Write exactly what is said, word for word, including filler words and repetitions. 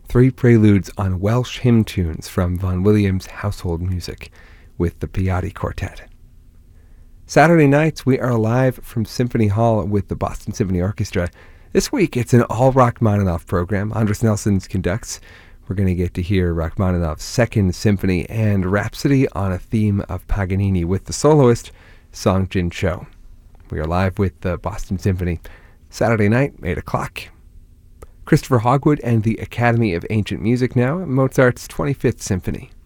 three preludes on Welsh hymn tunes from Vaughan Williams' Household Music with the Piatti Quartet. Saturday nights, we are live from Symphony Hall with the Boston Symphony Orchestra. This week, it's an all Rachmaninoff program. Andras Nelsons conducts. We're going to get to hear Rachmaninoff's Second Symphony and Rhapsody on a theme of Paganini with the soloist, Song Jin Cho. We are live with the Boston Symphony. Saturday night, eight o'clock. Christopher Hogwood and the Academy of Ancient Music now, Mozart's twenty-fifth Symphony.